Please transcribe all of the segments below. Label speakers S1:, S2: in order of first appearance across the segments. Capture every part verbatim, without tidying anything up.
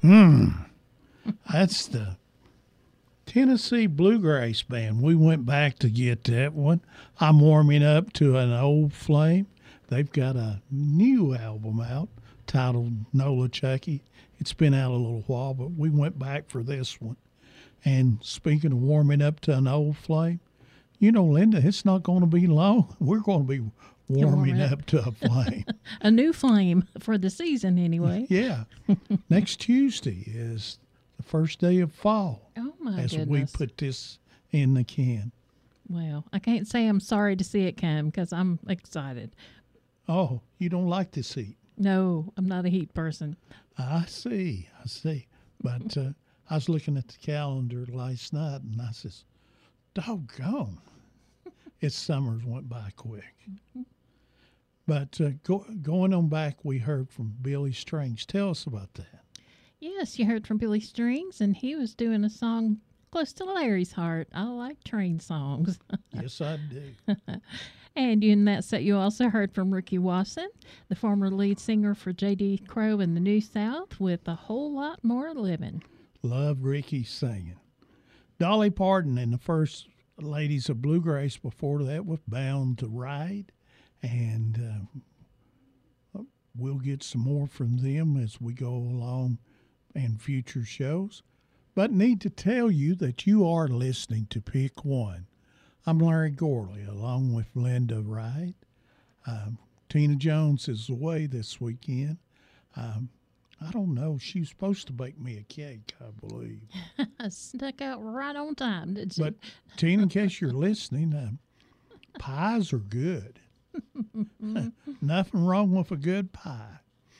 S1: Hmm. That's the Tennessee Bluegrass Band. We went back to get that one. I'm warming up to an old flame. They've got a new album out titled Nola Chucky. It's been out a little while, but we went back for this one. And speaking of warming up to an old flame, you know, Linda, it's not going to be long. We're going to be warming
S2: warm
S1: up to a flame.
S2: A new flame for the season, anyway.
S1: Yeah. Next Tuesday is the first day of fall.
S2: Oh, my
S1: as
S2: goodness.
S1: we put this in the can.
S2: Well, I can't say I'm sorry to see it come because I'm excited.
S1: Oh, you don't like this heat?
S2: No, I'm not a heat person.
S1: I see. I see. But uh, I was looking at the calendar last night, and I says, doggone, it's summers went by quick. But uh, go, going on back, we heard from Billy Strings. Tell us about that.
S2: Yes, you heard from Billy Strings, and he was doing a song close to Larry's heart. I like train songs.
S1: Yes, I do.
S2: And in that set, you also heard from Ricky Wasson, the former lead singer for J D Crowe in the New South, with A Whole Lot More Living.
S1: Love Ricky singing. Dolly Parton and the first ladies of Bluegrass before that was Bound to Ride. And uh, we'll get some more from them as we go along in future shows. But need to tell you that you are listening to Pick One. I'm Larry Gorley, along with Linda Wright. Um, Tina Jones is away this weekend. Um, I don't know. She was supposed to bake me a cake, I believe.
S2: Snuck out right on time, did she?
S1: But, Tina, in case you're listening, um, pies are good. Nothing wrong with a good pie.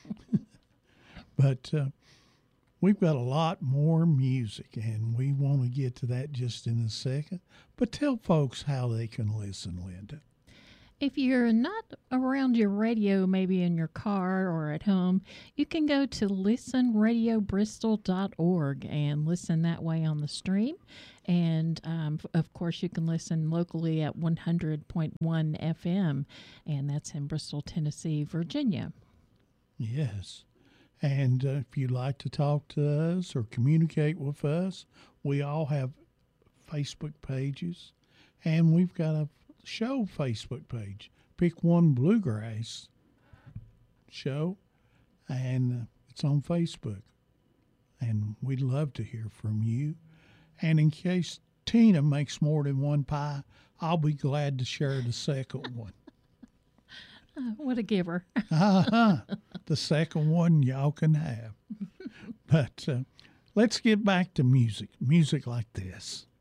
S1: But uh, we've got a lot more music, and we want to get to that just in a second. But tell folks how they can listen, Linda.
S2: If you're not around your radio, maybe in your car or at home, you can go to listen radio bristol dot org and listen that way on the stream. And, um, of course, you can listen locally at one hundred point one F M, and that's in Bristol, Tennessee, Virginia.
S1: Yes. And uh, if you'd like to talk to us or communicate with us, we all have Facebook pages, and we've got a show Facebook page, Pick One Bluegrass Show, and uh, it's on Facebook. And we'd love to hear from you. And in case Tina makes more than one pie, I'll be glad to share the second one.
S2: Uh, what a giver.
S1: uh-huh. The second one y'all can have. But uh, let's get back to music, music like this.